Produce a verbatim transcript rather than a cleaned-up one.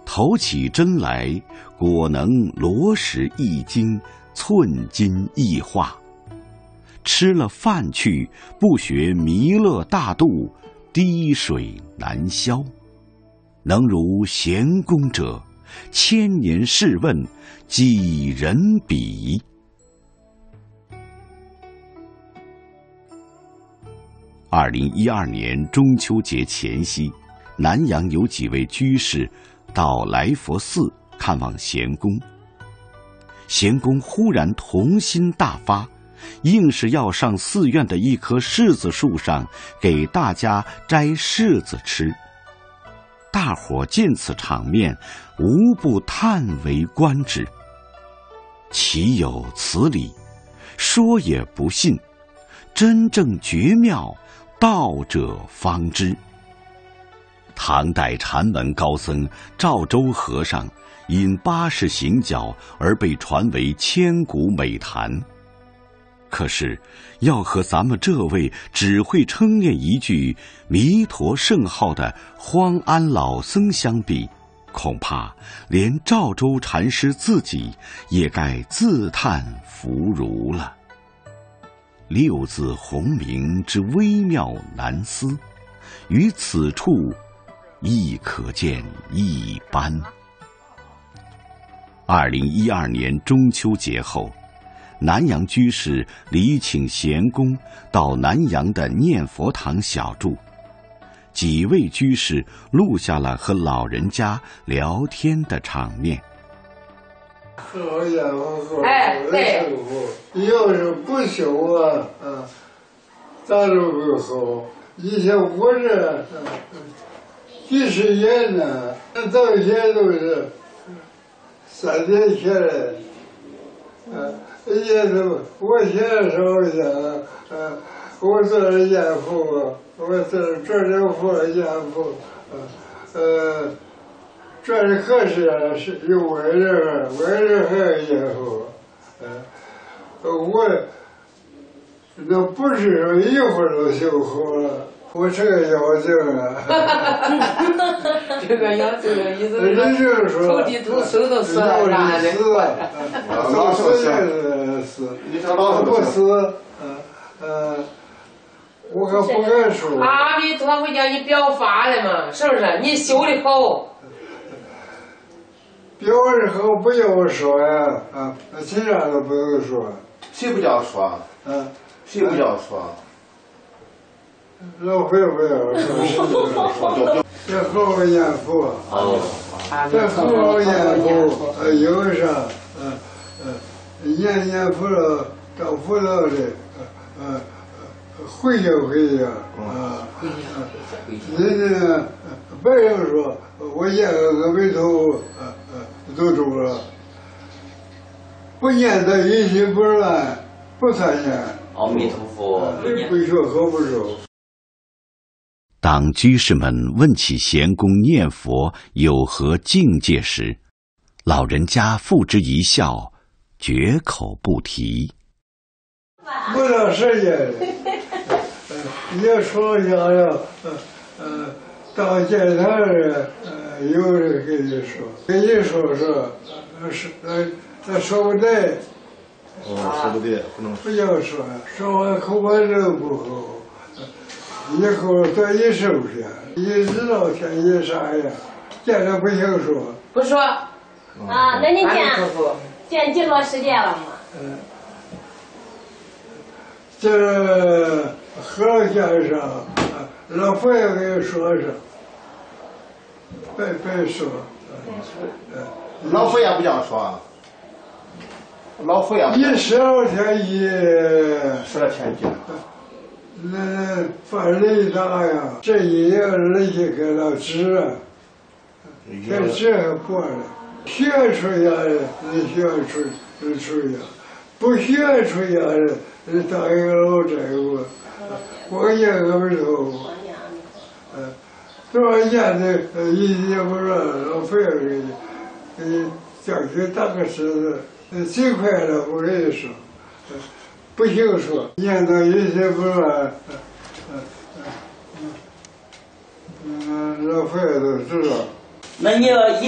投起针来，果能罗石一斤，寸金易化。吃了饭去，不学弥勒大度，滴水难消。能如贤公者，千年试问，几人比？二零一二年中秋节前夕，南阳有几位居士到来佛寺看望贤公。贤公忽然童心大发，硬是要上寺院的一棵柿子树上给大家摘柿子吃。大伙见此场面，无不叹为观止。岂有此理！说也不信，真正绝妙，道者方知。唐代禅门高僧赵州和尚因八十行脚而被传为千古美谈。可是要和咱们这位只会称念一句弥陀圣号的荒安老僧相比，恐怕连赵州禅师自己也该自叹弗如了。六字洪名之微妙难思，于此处亦可见一斑。二零一二年中秋节后，南阳居士礼请贤公到南阳的念佛堂小住，几位居士录下了和老人家聊天的场面。 好家伙，哎，对，要是不修啊，啊，咋都不好。以前我这几十年呢，到现在都是三年前来，啊。也都，我现在说一下，呃，我做了严父，我做做了佛严父，呃，做的可是是有外人，外人还有严父，呃，我那不是说一会儿就修好了，我这个妖精啊， 这个妖精的意思是说， 土地土手都死了，啥的， 都死了。死，我不死，嗯呃，我可不敢说。 阿弥陀佛叫你表法了嘛，是不是？你修的好。 表的好不要我说呀，啊，其他都不用说。 谁不叫说？ 嗯， 谁不叫说？ 老会不要说，这好好念佛，这好好念佛，呃，有啥，嗯嗯。念念佛了，到佛道里，呃呃，回应回应啊。人家别人说我念个阿弥陀佛，呃呃，都中了。不念的一心不乱，不参念。 阿弥陀佛， 不学好不熟。 当居士们问起贤公念佛有何境界时，老人家付之一笑，绝口不提。 不长时间了，你要说想要，呃呃，到见他人，呃，有人跟你说，跟你说说，呃是呃，他说不对。 哦，说不对，不能不要说，说完口完肉不好，以后多一收拾，你知道天气啥样，见着不行说。 不说。 啊，那你见见几多时间了嘛？ 嗯，这和先生，老佛爷给你说说，别别说， 嗯，老佛爷不叫说，老佛爷一十二天一十二天一， 那犯雷大呀，这一样人家给他治啊，这治还过了。学出家人，你学出出家；不学出家人，你当一个老债务。我念阿弥陀佛，嗯，多少年的一年不乱，老佛爷给你，给你叫去打个狮子，最快了，我跟你说，不行说，念到一心不乱，嗯嗯嗯，老佛爷都知道。 那你要一